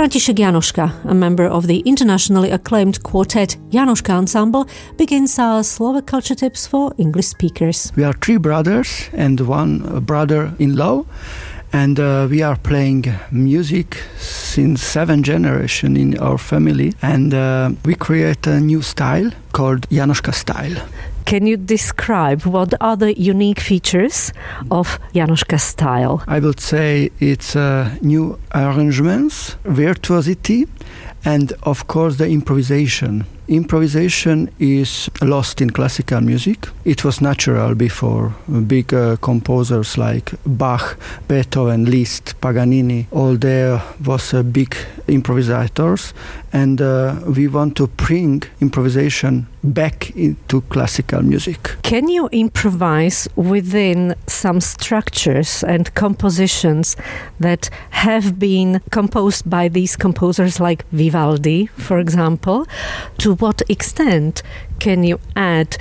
Franciszek Janoška, a member of the internationally acclaimed quartet Janoška Ensemble, begins our Slovak culture tips for English speakers. We are 3 brothers and 1 brother-in-law, and we are playing music since 7 generations in our family, and we create a new style called Janoška style. Can you describe what are the unique features of Janoška style? I would say it's new arrangements, virtuosity, and of course the improvisation. Improvisation is lost in classical music. It was natural before. Big composers like Bach, Beethoven, Liszt, Paganini, all there was big improvisators, and we want to bring improvisation back into classical music. Can you improvise within some structures and compositions that have been composed by these composers like Vivaldi, for example? To what extent can you add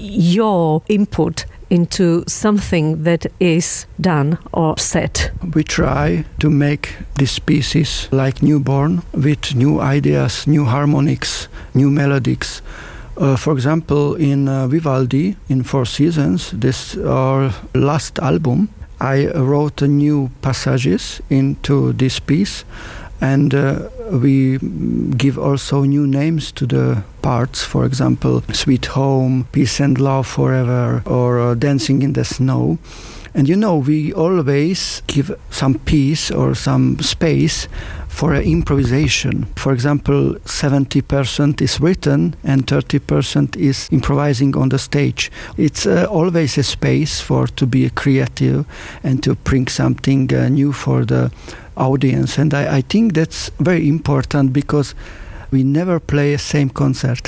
your input into something that is done or set? We try to make these pieces like newborn, with new ideas, new harmonics, new melodies. For example, in Vivaldi, in 4 Seasons, this our last album, I wrote new passages into this piece, and we give also new names to the parts. For example, Sweet Home, Peace and Love Forever, or Dancing in the Snow. And we always give some peace or some space for improvisation. For example, 70% is written and 30% is improvising on the stage. It's always a space to be creative and to bring something new for the audience. And I think that's very important, because we never play the same concert.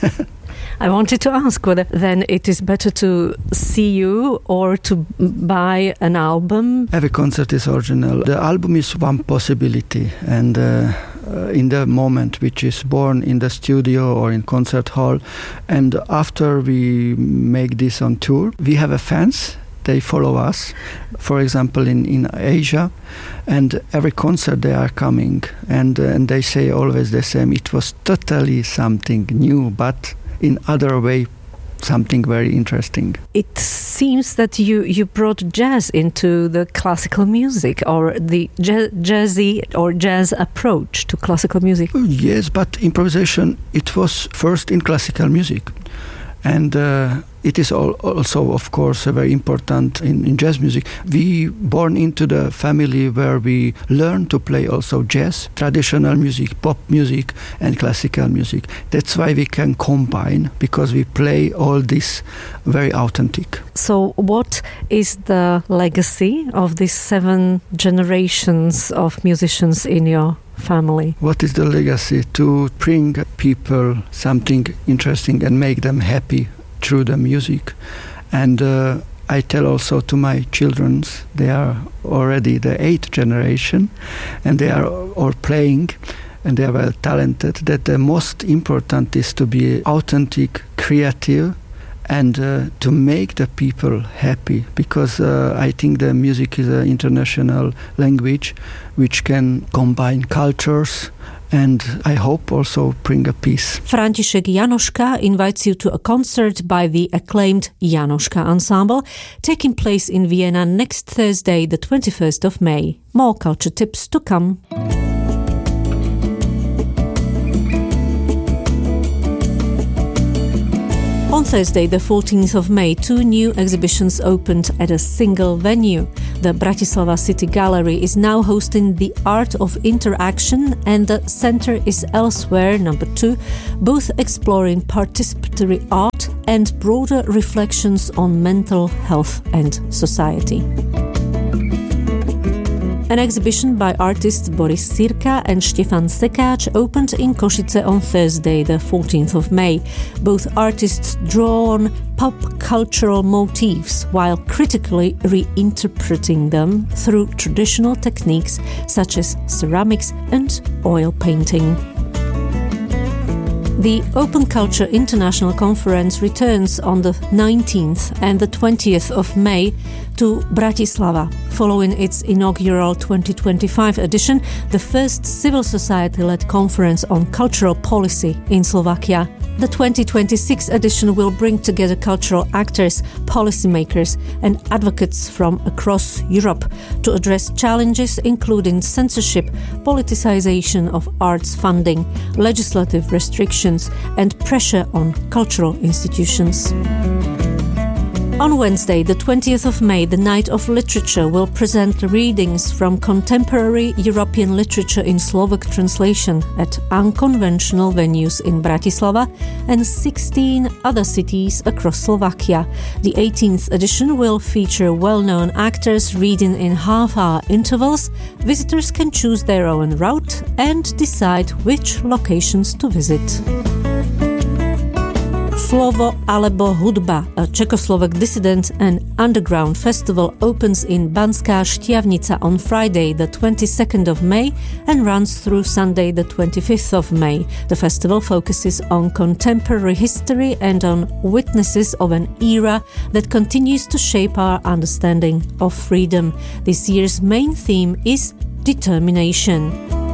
I wanted to ask whether then it is better to see you or to buy an album. Every concert is original. The album is one possibility, and in the moment which is born in the studio or in concert hall, and after we make this on tour, we have fans. They follow us, for example, in Asia, and every concert they are coming, and they say always the same. It was totally something new, but in other way, something very interesting. It seems that you brought jazz into the classical music, or the jazzy or jazz approach to classical music. Yes, but improvisation, it was first in classical music. And it is also, of course, very important in jazz music. We born into the family where we learn to play also jazz, traditional music, pop music, and classical music. That's why we can combine, because we play all this very authentic. So what is the legacy of these 7 generations of musicians in your family? What is the legacy? To bring people something interesting and make them happy through the music. And I tell also to my children, they are already the 8th generation, and they are all playing, and they are well talented, that the most important is to be authentic, creative, and to make the people happy, because I think the music is an international language which can combine cultures, and I hope also bring a peace. Franciszek Janoška invites you to a concert by the acclaimed Janoška Ensemble, taking place in Vienna next Thursday, the 21st of May. More culture tips to come. On Thursday, the 14th of May, 2 new exhibitions opened at a single venue. The Bratislava City Gallery is now hosting The Art of Interaction, and the Center is Elsewhere, number 2, both exploring participatory art and broader reflections on mental health and society. An exhibition by artists Boris Sirka and Štefan Sekáč opened in Košice on Thursday, the 14th of May. Both artists draw on pop cultural motifs while critically reinterpreting them through traditional techniques such as ceramics and oil painting. The Open Culture International Conference returns on the 19th and the 20th of May to Bratislava, following its inaugural 2025 edition, the first civil society-led conference on cultural policy in Slovakia. The 2026 edition will bring together cultural actors, policymakers and advocates from across Europe to address challenges including censorship, politicization of arts funding, legislative restrictions and pressure on cultural institutions. On Wednesday, the 20th of May, the Night of Literature will present readings from contemporary European literature in Slovak translation at unconventional venues in Bratislava and 16 other cities across Slovakia. The 18th edition will feature well-known actors reading in half-hour intervals. Visitors can choose their own route and decide which locations to visit. Slovo alebo hudba, a Czechoslovak dissident and underground festival, opens in Banská Štiavnica on Friday, the 22nd of May, and runs through Sunday, the 25th of May. The festival focuses on contemporary history and on witnesses of an era that continues to shape our understanding of freedom. This year's main theme is determination.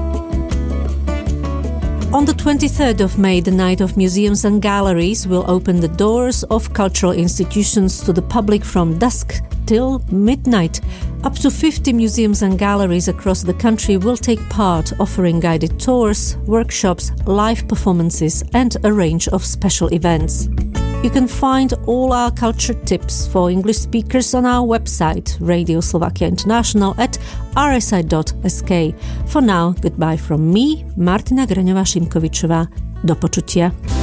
On the 23rd of May, the Night of Museums and Galleries will open the doors of cultural institutions to the public from dusk till midnight. Up to 50 museums and galleries across the country will take part, offering guided tours, workshops, live performances and a range of special events. You can find all our culture tips for English speakers on our website, Radio Slovakia International, at rsi.sk. For now, goodbye from me, Martina Graňová-Šimkovičová. Do počutia.